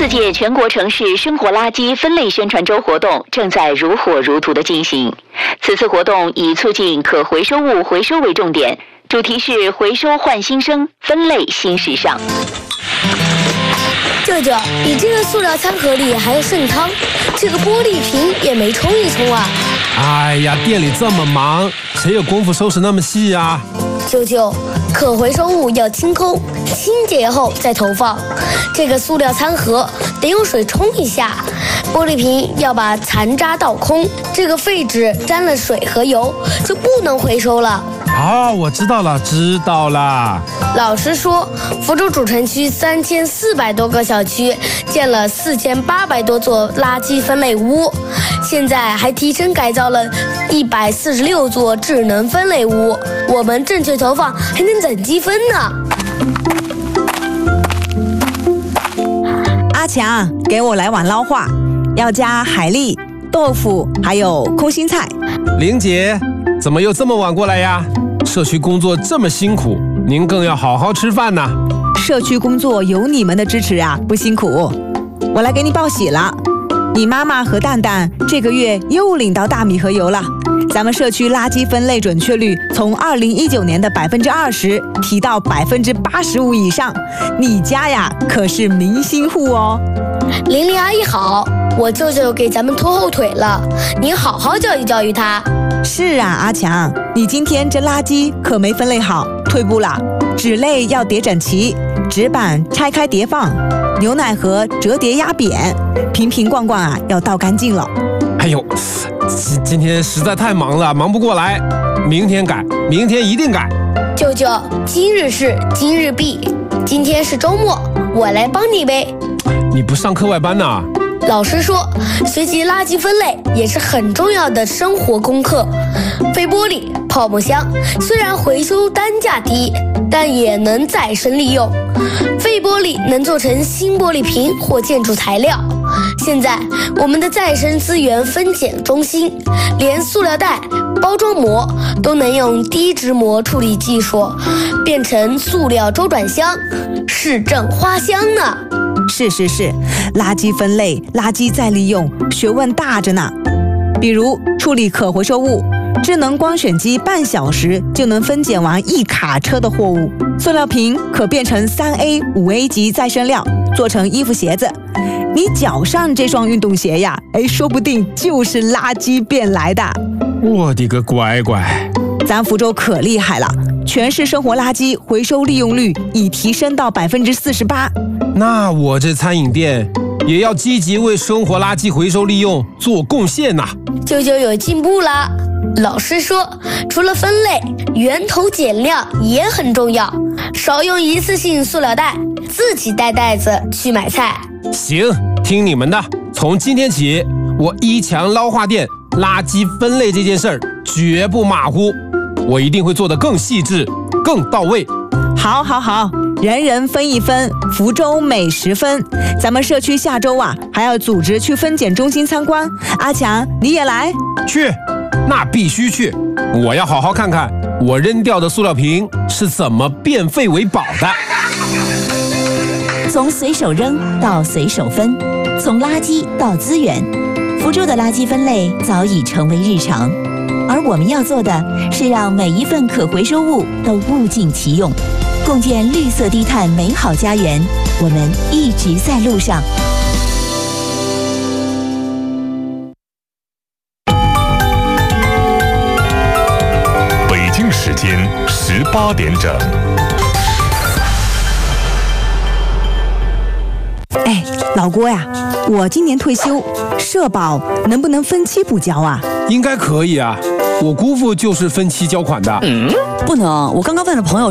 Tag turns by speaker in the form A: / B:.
A: 4届全国城市生活垃圾分类宣传周活动正在如火如荼地进行。此次活动以促进可回收物回收为重点，主题是回收焕新生，分类新时尚。
B: 舅舅，你这个塑料餐盒里还有剩汤，这个玻璃瓶也没冲一冲啊！
C: 哎呀，店里这么忙，谁有功夫收拾那么细啊？
B: 舅舅，可回收物要清空，清洁后再投放。这个塑料餐盒得用水冲一下，玻璃瓶要把残渣倒空，这个废纸沾了水和油就不能回收了。
C: 哦，我知道了。
B: 老师说，福州主城区3400多个小区建了4800多座垃圾分类屋，现在还提升改造了146座智能分类屋。我们正确投放还能攒积分呢。
D: 阿强，给我来碗捞化，要加海蛎、豆腐还有空心菜。
C: 玲姐，怎么又这么晚过来呀？社区工作这么辛苦，您更要好好吃饭呐。
D: 社区工作有你们的支持啊，不辛苦。我来给你报喜了，你妈妈和蛋蛋这个月又领到大米和油了。咱们社区垃圾分类准确率从2019年的20%提到85%以上，你家呀可是明星户哦。
B: 玲玲阿姨好，我舅舅给咱们拖后腿了，您好好教育教育他。
D: 是啊，阿强，你今天这垃圾可没分类好，退步了。纸类要叠整齐，纸板拆开叠放，牛奶盒折叠压扁，瓶瓶罐罐啊要倒干净了。
C: 哎呦，今天实在太忙了，忙不过来，明天改，明天一定改。
B: 舅舅，今日事今日毕，今天是周末，我来帮你呗。
C: 你不上课外班呐？
B: 老师说，学习垃圾分类也是很重要的生活功课。废玻璃、泡沫箱虽然回收单价低，但也能再生利用。废玻璃能做成新玻璃瓶或建筑材料。现在我们的再生资源分拣中心，连塑料袋、包装膜都能用低质膜处理技术变成塑料周转箱，市政花香呢。
D: 是，垃圾分类、垃圾再利用，学问大着呢。比如处理可回收物，智能光选机半小时就能分拣完1卡车的货物。塑料瓶可变成3A、5A 级再生料，做成衣服鞋子。你脚上这双运动鞋呀，说不定就是垃圾变来的。
C: 我的个乖乖！
D: 咱福州可厉害了，全市生活垃圾回收利用率已提升到48%。
C: 那我这餐饮店也要积极为生活垃圾回收利用做贡献呐。
B: 舅舅有进步啦！老师说，除了分类，源头减量也很重要，少用一次性塑料袋，自己带袋子去买菜。
C: 行，听你们的。从今天起，我一强捞化店垃圾分类这件事儿绝不马虎，我一定会做得更细致、更到位。
D: 好，人人分一分，福州美食分。咱们社区下周啊还要组织去分拣中心参观，阿强你也来？
C: 去，那必须去。我要好好看看我扔掉的塑料瓶是怎么变废为宝的。
A: 从随手扔到随手分，从垃圾到资源，福州的垃圾分类早已成为日常。而我们要做的是让每一份可回收物都物尽其用，共建绿色低碳美好家园。我们一直在路上。
E: 北京时间18点整。
D: 老郭呀，我今年退休，社保能不能分期补交啊？
C: 应该可以啊，我姑父就是分期交款的。
F: 不能，我刚刚问了朋友。